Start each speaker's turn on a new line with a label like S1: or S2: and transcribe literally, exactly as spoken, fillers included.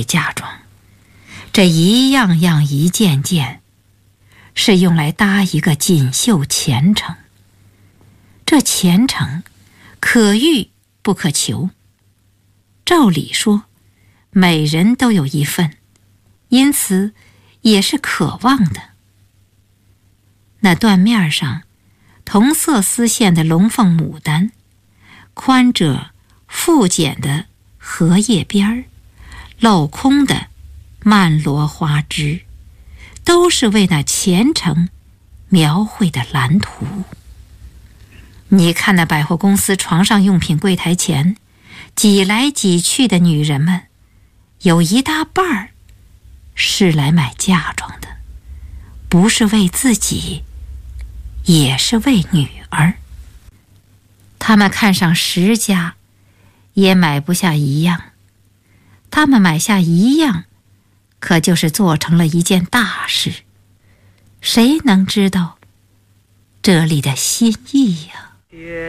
S1: 为嫁妆，这一样样一件件，是用来搭一个锦绣前程。这前程可遇不可求，照理说每人都有一份，因此也是可望的。那缎面上同色丝线的龙凤牡丹，宽褶复剪的荷叶边儿，镂空的曼罗花枝，都是为那前程描绘的蓝图。你看那百货公司床上用品柜台前挤来挤去的女人们，有一大半儿是来买嫁妆的，不是为自己，也是为女儿。他们看上十家，也买不下一样，他们买下一样，可就是做成了一件大事。谁能知道这里的心意呀？